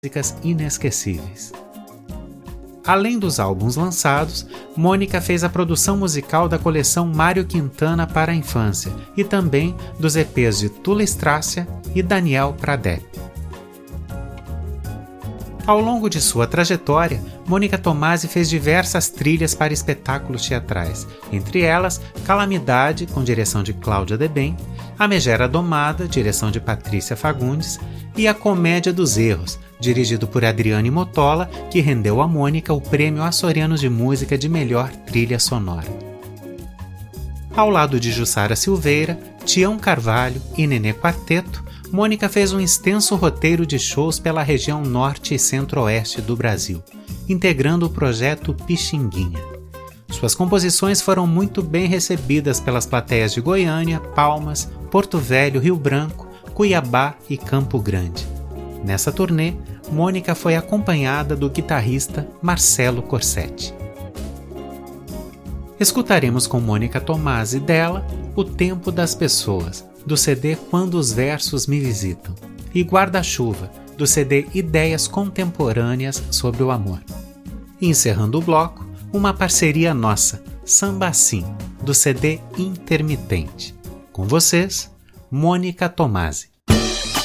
músicas inesquecíveis. Além dos álbuns lançados, Mônica fez a produção musical da coleção Mário Quintana para a infância e também dos EPs de Tula Strácia e Daniel Pradep. Ao longo de sua trajetória, Mônica Tomasi fez diversas trilhas para espetáculos teatrais, entre elas Calamidade, com direção de Cláudia Debem, A Megera Domada, direção de Patrícia Fagundes, e A Comédia dos Erros, dirigido por Adriane Mottola, que rendeu a Mônica o Prêmio Açoriano de Música de Melhor Trilha Sonora. Ao lado de Jussara Silveira, Tião Carvalho e Nenê Quarteto, Mônica fez um extenso roteiro de shows pela região norte e centro-oeste do Brasil, integrando o projeto Pixinguinha. Suas composições foram muito bem recebidas pelas plateias de Goiânia, Palmas, Porto Velho, Rio Branco, Cuiabá e Campo Grande. Nessa turnê, Mônica foi acompanhada do guitarrista Marcelo Corsetti. Escutaremos com Mônica Tomasi dela O Tempo das Pessoas, do CD Quando os Versos Me Visitam, e Guarda-Chuva, do CD Ideias Contemporâneas sobre o Amor. E encerrando o bloco, uma parceria nossa, Samba Assim, do CD Intermitente. Com vocês, Mônica Tomasi.